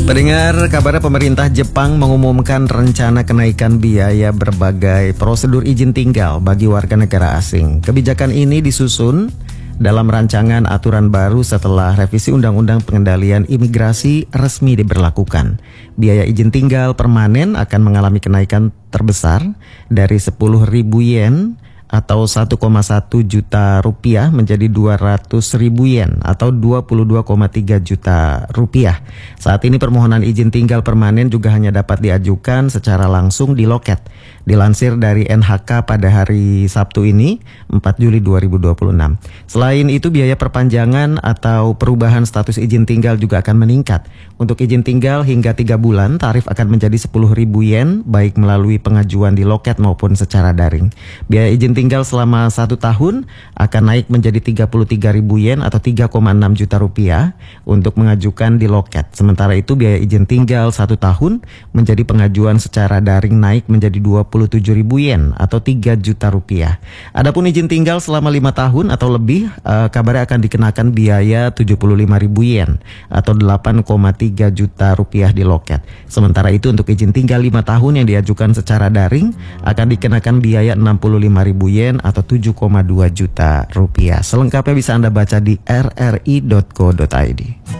Pendengar, kabarnya pemerintah Jepang mengumumkan rencana kenaikan biaya berbagai prosedur izin tinggal bagi warga negara asing. Kebijakan ini disusun dalam rancangan aturan baru setelah revisi Undang-Undang Pengendalian Imigrasi resmi diberlakukan. Biaya izin tinggal permanen akan mengalami kenaikan terbesar dari 10.000 yen atau 1,1 juta rupiah menjadi 200.000 yen atau 22,3 juta rupiah. Saat ini permohonan izin tinggal permanen juga hanya dapat diajukan secara langsung di loket. Dilansir dari NHK pada hari Sabtu ini, 4 Juli 2026. Selain itu, biaya perpanjangan atau perubahan status izin tinggal juga akan meningkat. Untuk izin tinggal hingga 3 bulan, tarif akan menjadi 10.000 yen, baik melalui pengajuan di loket maupun secara daring. Biaya izin tinggal selama 1 tahun akan naik menjadi 33.000 yen atau 3,6 juta rupiah untuk mengajukan di loket. Sementara itu, biaya izin tinggal 1 tahun menjadi pengajuan secara daring naik menjadi 27.000 yen atau 3 juta rupiah. Adapun izin tinggal selama 5 tahun atau lebih, kabarnya akan dikenakan biaya 75.000 yen atau 8,3 juta rupiah di loket. Sementara itu untuk izin tinggal 5 tahun yang diajukan secara daring akan dikenakan biaya 65.000 yen atau 7,2 juta rupiah. Selengkapnya bisa Anda baca di rri.co.id.